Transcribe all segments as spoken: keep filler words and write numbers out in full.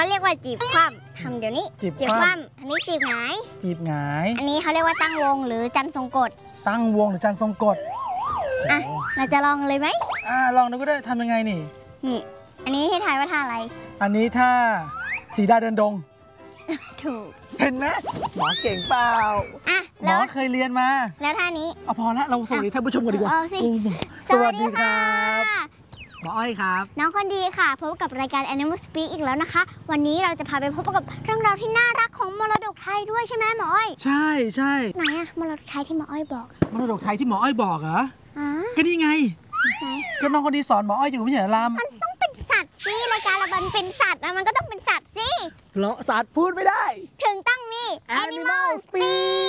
เรียกว่าจีบคว่ำทำเดี๋ยวนี้จีบคว่ำอันนี้จีบหงายจีบหงายอันนี้เขาเรียกว่าตั้งวงหรือจันทรงกฎตั้งวงหรือจันทรงกฎอ่ะเราจะลองเลยไหมอ่าลองดูก็ได้ทำยังไงนี่นี่อันนี้ให้ทายว่าท่าอะไรอันนี้ท่าสีดาเดินดงถูกเห็นไหมหมอเก่งเปล่าอ่ะหมอเคยเรียนมาแล้วท่านี้เอาพอละเราสวัสดีท่านผู้ชมกันดีกว่าสวัสดีครับหมออ้อยครับน้องคนดีค่ะพบกับรายการ Animal Speak อีกแล้วนะคะวันนี้เราจะพาไปพบกับเรื่องราวที่น่ารักของมรดกไทยด้วยใช่ไหมหมออ้อยใช่ใช่ไหนอะมรดกไทยที่หมออ้อยบอกมรดกไทยที่หมออ้อยบอกเหรออ๋อก็นี่ไงก็น้องคนดีสอนหมออ้อยอยู่ไม่ใช่เหรอลามมันต้องเป็นสัตว์สิรายการเราเป็นสัตว์นะมันก็ต้องเป็นสัตว์สิเหรอสัตว์พูดไม่ได้ถึงต้องมี Animal Speak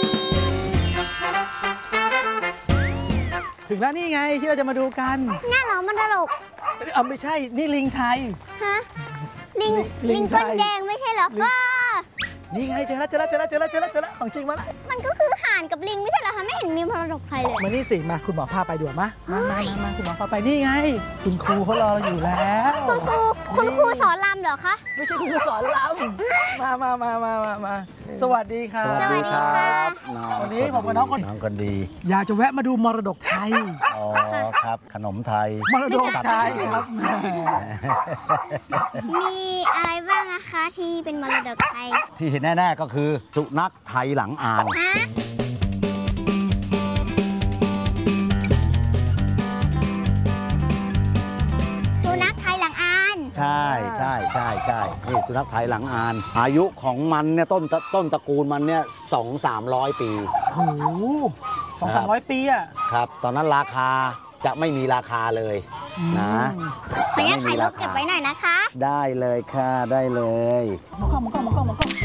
ถึงแล้วนี่ไงที่เราจะมาดูกันน่าหรอมรดกเอาไม่ใช่นี่ลิงไทยฮะลิงลิงก้นแดงไม่ใช่เหรอก็นี่ไงเจอแล้วเจอแล้วเจอแล้วเจอแล้วเจอแล้วเจอแล้วของจริงมาแล้วมันก็คือห่านกับลิงไม่ใช่เหรอคะไม่เห็นมีมรดกไทยเลยมานี่สิมาคุณหมอพาไปด่วนมามามามาคุณหมอพาไปนี่ไงคุณครูเขารอเราอยู่แล้วคุณครูคุณครูสอนรำเหรอคะไม่ใช่คุณครูสอนรำมามามามามามาสวัสดีครับสวัสดีครับวันนี้ผมกับน้องคนน้องคนดีอยากจะแวะมาดูมรดกไทยอ๋อครับขนมไทยมรดกไทยครับมีอะไรบ้างนะคะที่เป็นมรดกไทยที่เห็นแน่ๆก็คือสุนัขไทยหลังอ่านสุนัขไทยหลังอ่านใช่ใช่ใช่ใช่นี่สุนัขไทยหลังอ่านอายุของมันเนี่ยต้นต้นตระกูลมันเนี่ยสองสามร้อยปีโอ้โหสองสามร้อยปีอะครับตอนนั้นราคาจะไม่มีราคาเลยนะขออนุญาตถ่ายรูปเก็บไว้หน่อยนะคะได้เลยค่ะได้เลยมองกล้องมองกล้องมองกล้องมองกล้อง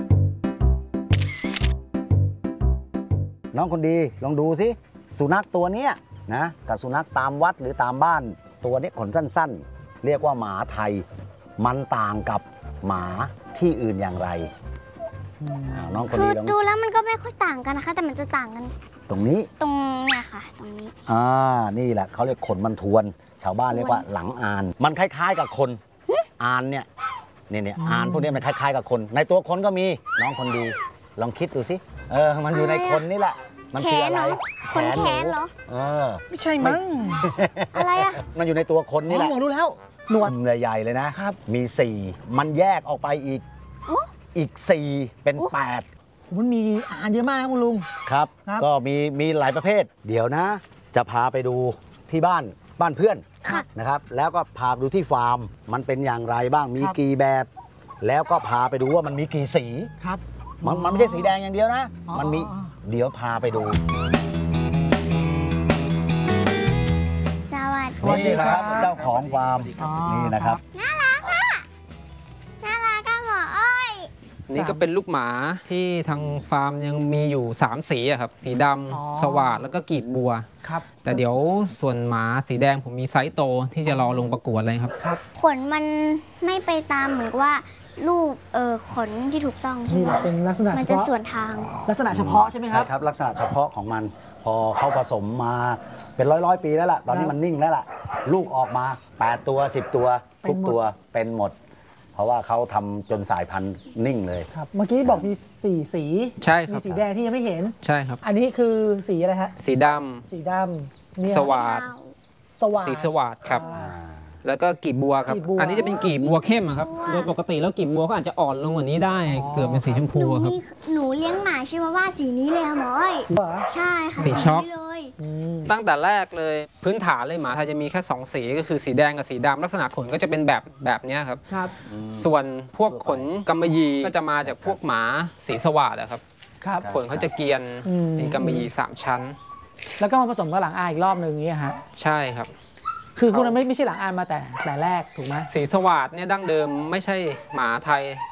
น้องคนดีลองดูสิสุนัขตัวเนี้ยนะกับสุนัขตามวัดหรือตามบ้านตัวนี้ขนสั้นๆเรียกว่าหมาไทยมันต่างกับหมาที่อื่นอย่างไรน้องคนดีคือดูแล้วมันก็ไม่ค่อยต่างกันนะคะแต่มันจะต่างกันตรงนี้ตรงเนี่ยค่ะตรงนี้อ่านี่แหละเขาเรียกขนมันทวนชาวบ้านเรียกว่าหลังอานมันคล้ายๆกับคนอานเนี่ยเนี่ยเนี่ยอานพวกนี้มันคล้ายๆกับคนในตัวคนก็มีน้องคนดีลองคิดดูสิเออมันอยู่ในคนนี่แหละมันคืออะไรคนแขนเหรอเออไม่ใช่มั้งอะไรอะมันอยู่ในตัวคนนี่แหละรู้แล้วหนวดใหญ่ๆเลยนะครับมีสี่มันแยกออกไปอีกอีกสี่เป็นแปดมันมีอ่านเยอะมากครับคุณลุงครับก็มีมีหลายประเภทเดี๋ยวนะจะพาไปดูที่บ้านบ้านเพื่อนนะครับแล้วก็พาไปดูที่ฟาร์มมันเป็นอย่างไรบ้างมีกี่แบบแล้วก็พาไปดูว่ามันมีกี่สีครับมันมันไม่ใช่สีแดงอย่างเดียวนะมันมีเดี๋ยวพาไปดูสวัสดีนี่นะครับเจ้าของฟาร์มนี่นะครับน่ารักอ่ะน่ารักกันหมออ้อยนี่ก็เป็นลูกหมาที่ทางฟาร์มยังมีอยู่สามสีครับสีดำสวาดแล้วก็กีบบัวครับแต่เดี๋ยวส่วนหมาสีแดงผมมีไซส์โตที่จะรอลงประกวดเลยครับครับขนมันไม่ไปตามเหมือนว่ารูปเออขนที่ถูกต้องนี่เป็นลักษณะมันจะส่วนทางลักษณะเฉพาะใช่ไหมครับครับลักษณะเฉพาะของมันพอเขาผสมมาเป็นร้อยร้อยปีแล้วล่ะตอนนี้มันนิ่งแล้วล่ะลูกออกมาแปดตัวสิบตัวทุกตัวเป็นหมดเพราะว่าเขาทำจนสายพันธุ์นิ่งเลยครับเมื่อกี้บอกมีสี่สีใช่ครับมีสีแดงที่ยังไม่เห็นใช่ครับอันนี้คือสีอะไรฮะสีดำสีดำสวาดสวาดสีสวาดครับแล้วก็กีบบัวครับอันนี้จะเป็นกีบบัวเข้มครับโดยปกติแล้วกีบบัวก็อาจจะอ่อนลงกว่านี้ได้เกิดเป็นสีชมพูครับหนูเลี้ยงหมาชื่อว่าสีนี้เลยค่ะหมออ้อยใช่ค่ะสีช็อกตั้งแต่แรกเลยพื้นฐานเลยหมาไทยจะมีแค่สองสีก็คือสีแดงกับสีดำลักษณะขนก็จะเป็นแบบแบบนี้ครับครับส่วนพวกขนกำมะหยี่ก็จะมาจากพวกหมาสีสวาดครับครับขนเขาจะเกียนเป็นกำมะหยี่สามชั้นแล้วก็มาผสมกับหลังอานอีกรอบหนึ่งนี้ฮะใช่ครับคือคุณไม่ไม่ใช่หลังอานมาแต่แต่แรกถูกไหมสีสวาดเนี่ยดั้งเดิมไม่ใช่หมาไทย